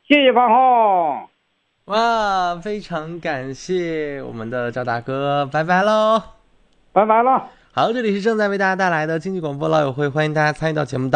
谢谢方红。 哇，非常感谢我们的赵大哥，拜拜喽， 拜拜了。 好，这里是正在为大家带来的经济广播老友会，欢迎大家参与到节目当中。